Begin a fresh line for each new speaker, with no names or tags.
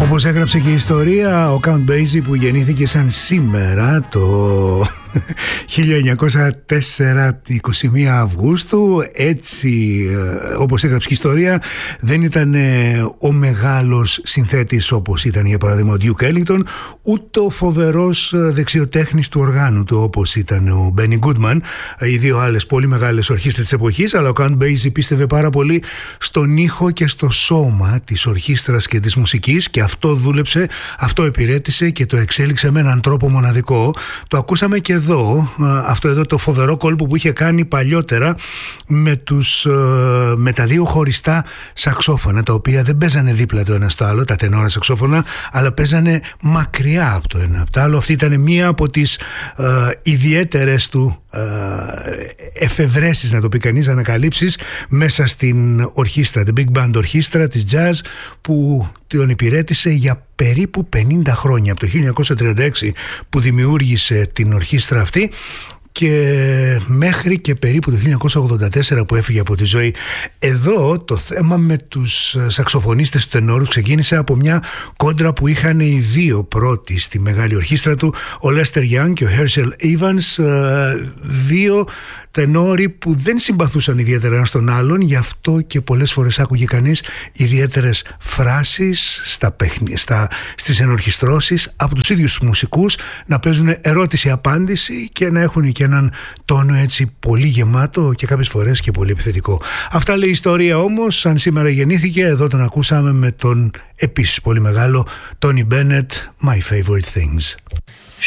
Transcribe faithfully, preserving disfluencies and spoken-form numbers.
Όπως έγραψε και η ιστορία, ο Count Basie που γεννήθηκε σαν σήμερα το χίλια εννιακόσια τέσσερα, είκοσι μία Αυγούστου, έτσι όπως έγραψε και η ιστορία, δεν ήταν ο μεγάλος συνθέτης όπως ήταν για παράδειγμα ο Duke Ellington, ούτε ο φοβερός δεξιοτέχνης του οργάνου του όπως ήταν ο Benny Goodman, οι δύο άλλες πολύ μεγάλες ορχήστρες της εποχής. Αλλά ο Count Basie πίστευε πάρα πολύ στον ήχο και στο σώμα της ορχήστρας και της μουσικής, και αυτό δούλεψε, αυτό υπηρέτησε και το εξέλιξε με έναν τρόπο μοναδικό. Το ακούσαμε και εδώ, αυτό εδώ το φοβερό κόλπο που είχε κάνει παλιότερα με, τους, με τα δύο χωριστά σαξόφωνα, τα οποία δεν παίζανε δίπλα το ένα στο άλλο, τα τενόρα σαξόφωνα, αλλά παίζανε μακριά από το ένα από το άλλο. Αυτή ήταν μία από τις ε, ιδιαίτερες του ε, εφευρέσεις, να το πει κανείς, ανακαλύψεις μέσα στην ορχήστρα, την Big Band ορχήστρα της jazz, που τον υπηρέτησε για περίπου πενήντα χρόνια, από το χίλια εννιακόσια τριάντα έξι που δημιούργησε την ορχήστρα αυτή και μέχρι και περίπου το χίλια εννιακόσια ογδόντα τέσσερα που έφυγε από τη ζωή. Εδώ το θέμα με τους σαξοφωνίστες του τενόρους ξεκίνησε από μια κόντρα που είχαν οι δύο πρώτοι στη μεγάλη ορχήστρα του, ο Lester Young και ο Herschel Evans, δύο τενόροι που δεν συμπαθούσαν ιδιαίτερα ένας τον άλλον, γι' αυτό και πολλές φορές άκουγε κανείς ιδιαίτερες φράσεις στα παιχνι... στα... στις ενορχιστρώσεις από τους ίδιους τους μουσικούς να παίζουν ερώτηση-απάντηση και να έχουν και έναν τόνο έτσι πολύ γεμάτο και κάποιες φορές και πολύ επιθετικό. Αυτά λέει η ιστορία όμως. Αν σήμερα γεννήθηκε, εδώ τον ακούσαμε με τον επίσης πολύ μεγάλο Tony Bennett, My Favorite Things.